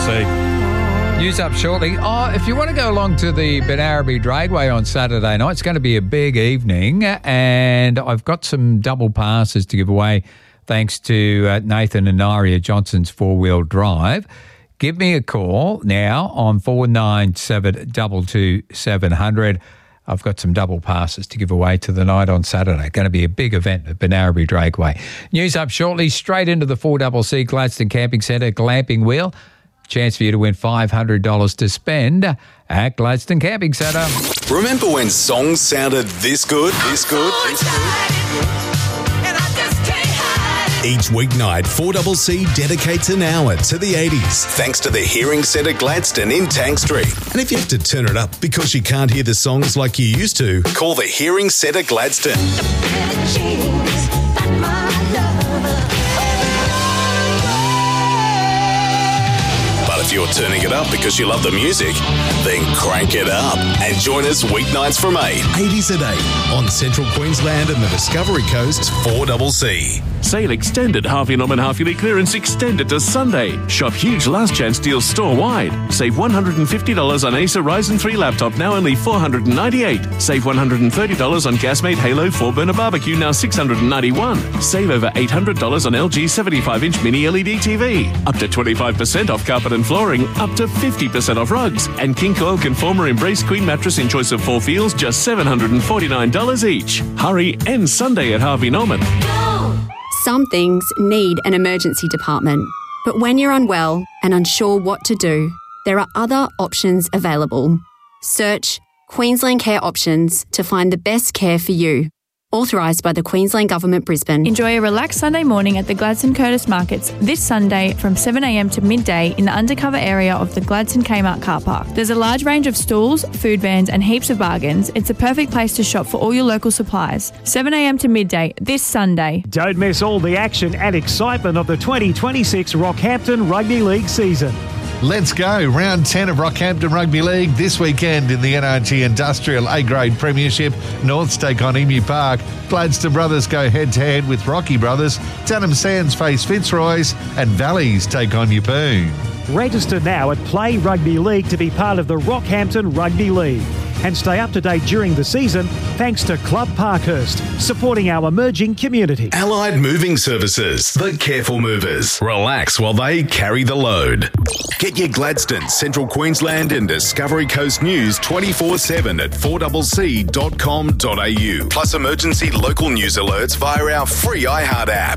4CCC. News up shortly. If you want to go along to the Benarabi Dragway on Saturday night, it's going to be a big evening, and I've got some double passes to give away thanks to Nathan and Naria Johnson's four-wheel drive. Give me a call now on 497 222 700. I've got some double passes to give away to the night on Saturday. Going to be a big event at Benarabi Dragway. News up shortly. Straight into the 4CC Gladstone Camping Centre Glamping Wheel. Chance for you to win $500 to spend at Gladstone Camping Centre. Remember when songs sounded this good? Each weeknight, 4CC dedicates an hour to the 80s, thanks to the Hearing Centre Gladstone in Tank Street. And if you have to turn it up because you can't hear the songs like you used to, call the Hearing Centre Gladstone. But if you're turning it up because you love the music, then crank it up and join us weeknights from 8, 80s at 8 on Central Queensland and the Discovery Coast's 4CC. Sale extended. Harvey Norman half-yearly clearance extended to Sunday. Shop huge last chance deals store-wide. Save $150 on Acer Ryzen 3 laptop, now only $498. Save $130 on Gasmate Halo 4-burner barbecue, now $691. Save over $800 on LG 75-inch mini LED TV. Up to 25% off carpet and flooring. Up to 50% off rugs. And King Coil Conformer Embrace Queen mattress in choice of 4 feels, just $749 each. Hurry, end Sunday at Harvey Norman. Some things need an emergency department, but when you're unwell and unsure what to do, there are other options available. Search Queensland Care Options to find the best care for you. Authorised by the Queensland Government, Brisbane. Enjoy a relaxed Sunday morning at the Gladstone Curtis Markets this Sunday from 7am to midday in the undercover area of the Gladstone Kmart car park. There's a large range of stalls, food vans and heaps of bargains. It's a perfect place to shop for all your local supplies. 7am to midday this Sunday. Don't miss all the action and excitement of the 2026 Rockhampton Rugby League season. Let's go. Round 10 of Rockhampton Rugby League this weekend in the NRG Industrial A-Grade Premiership. Norths take on Emu Park. Gladstone Brothers go head-to-head with Rocky Brothers. Dunham Sands face Fitzroy's. And Valleys take on Yeppoon. Register now at Play Rugby League to be part of the Rockhampton Rugby League. And stay up to date during the season thanks to Club Parkhurst, supporting our emerging community. Allied Moving Services, the careful movers. Relax while they carry the load. Get your Gladstone, Central Queensland and Discovery Coast news 24/7 at 4CC.com.au. Plus emergency local news alerts via our free iHeart app.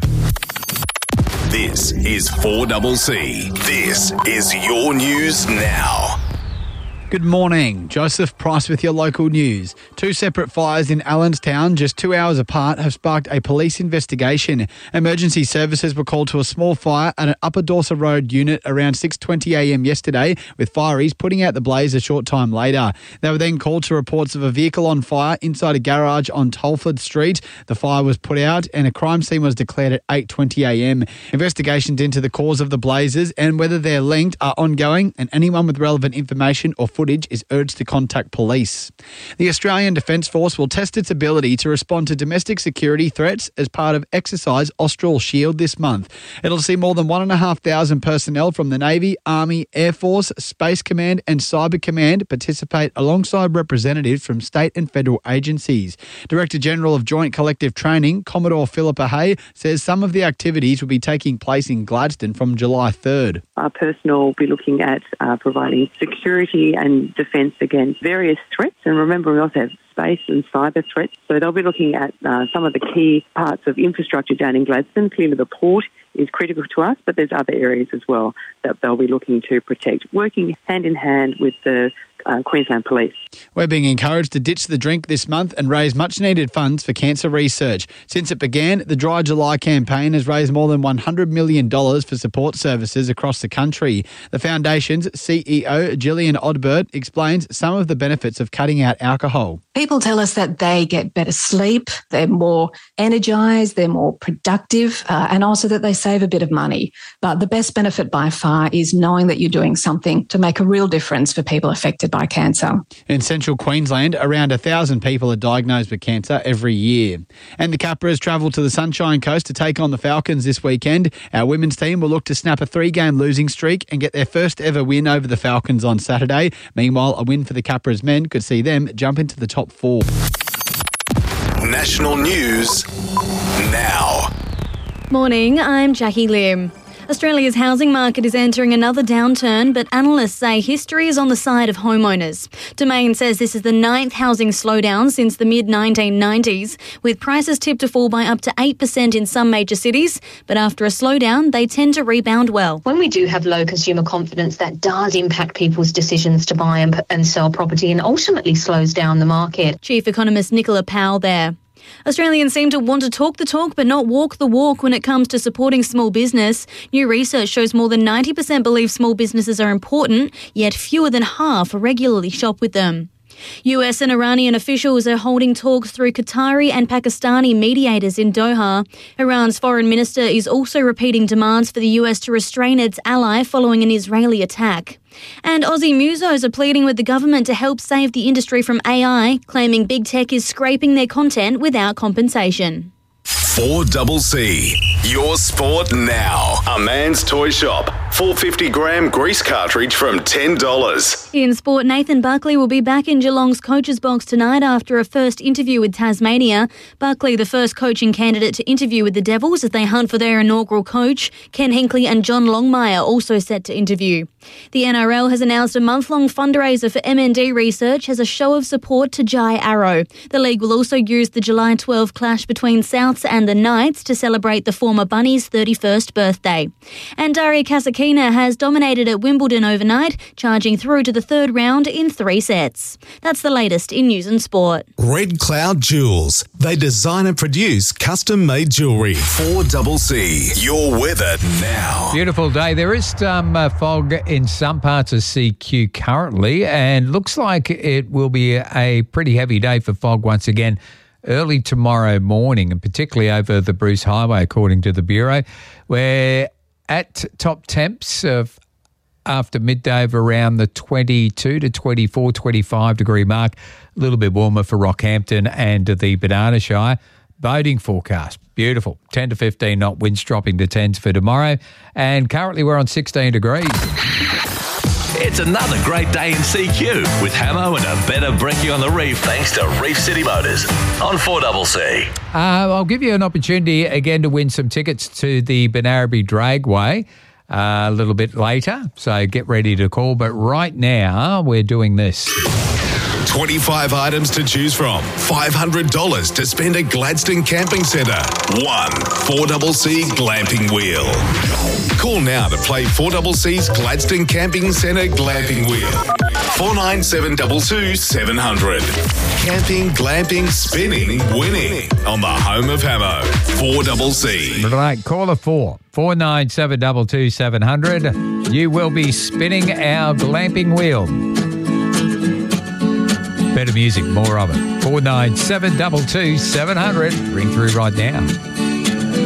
This is 4CC. This is your news now. Good morning. Joseph Price with your local news. 2 separate fires in Allenstown, just 2 hours apart, have sparked a police investigation. Emergency services were called to a small fire at an Upper Dorset Road unit around 6:20am yesterday, with fireys putting out the blaze a short time later. They were then called to reports of a vehicle on fire inside a garage on Tolford Street. The fire was put out and a crime scene was declared at 8:20am. Investigations into the cause of the blazes and whether they're linked are ongoing, and anyone with relevant information or footage is urged to contact police. The Australian Defence Force will test its ability to respond to domestic security threats as part of Exercise Austral Shield this month. It'll see more than 1,500 personnel from the Navy, Army, Air Force, Space Command and Cyber Command participate alongside representatives from state and federal agencies. Director General of Joint Collective Training, Commodore Philippa Hay, says some of the activities will be taking place in Gladstone from July 3rd. Our personnel will be looking at providing security and defence against various threats. And remember, we also have space and cyber threats. So they'll be looking at some of the key parts of infrastructure down in Gladstone. Clearly the port is critical to us, but there's other areas as well that they'll be looking to protect, working hand in hand with the Queensland Police. We're being encouraged to ditch the drink this month and raise much-needed funds for cancer research. Since it began, the Dry July campaign has raised more than $100 million for support services across the country. The Foundation's CEO, Gillian Odbert, explains some of the benefits of cutting out alcohol. People tell us that they get better sleep, they're more energised, they're more productive, and also that they save a bit of money. But the best benefit by far is knowing that you're doing something to make a real difference for people affected by by cancer. In central Queensland, around 1,000 people are diagnosed with cancer every year. And the Capras travel to the Sunshine Coast to take on the Falcons this weekend. Our women's team will look to snap a 3-game losing streak and get their first ever win over the Falcons on Saturday. Meanwhile, a win for the Capras men could see them jump into the top 4. National news now. Morning, I'm Jackie Lim. Australia's housing market is entering another downturn, but analysts say history is on the side of homeowners. Domain says this is the 9th housing slowdown since the mid-1990s, with prices tipped to fall by up to 8% in some major cities. But after a slowdown, they tend to rebound well. When we do have low consumer confidence, that does impact people's decisions to buy and sell property and ultimately slows down the market. Chief Economist Nicola Powell there. Australians seem to want to talk the talk but not walk the walk when it comes to supporting small business. New research shows more than 90% believe small businesses are important, yet fewer than half regularly shop with them. US and Iranian officials are holding talks through Qatari and Pakistani mediators in Doha. Iran's foreign minister is also repeating demands for the US to restrain its ally following an Israeli attack. And Aussie musos are pleading with the government to help save the industry from AI, claiming big tech is scraping their content without compensation. 4CC, your sport now. A man's toy shop. 450-gram grease cartridge from $10. In sport, Nathan Buckley will be back in Geelong's coach's box tonight after a first interview with Tasmania. Buckley, the first coaching candidate to interview with the Devils as they hunt for their inaugural coach. Ken Hinkley and John Longmire also set to interview. The NRL has announced a month-long fundraiser for MND research as a show of support to Jai Arrow. The league will also use the July 12 clash between Souths and the Knights to celebrate the former Bunny's 31st birthday. And Daria Kasatkina has dominated at Wimbledon overnight, charging through to the third round in 3 sets. That's the latest in news and sport. Red Cloud Jewels. They design and produce custom-made jewellery. 4CC, your weather now. Beautiful day. There is some fog in some parts of CQ currently, and looks like it will be a pretty heavy day for fog once again early tomorrow morning, and particularly over the Bruce Highway, according to the Bureau. We're at top temps of after midday of around the 22 to 24, 25 degree mark. A little bit warmer for Rockhampton and the Banana Shire. Boating forecast, beautiful. 10 to 15 knot winds dropping to 10s for tomorrow. And currently we're on 16 degrees. It's another great day in CQ with Hamo and a better brekkie on the reef thanks to Reef City Motors on 4CC. I'll give you an opportunity again to win some tickets to the Benarabi Dragway a little bit later, so get ready to call. But right now we're doing this. 25 items to choose from. $500 to spend at Gladstone Camping Centre. 4CC Glamping Wheel. Call now to play 4CC's Gladstone Camping Centre Glamping Wheel. 49722700. Camping, glamping, spinning, winning on the home of Hamo. 4CC. Right, caller 497222700. You will be spinning our glamping wheel. Better music, more of it. 497222700. Ring through right now.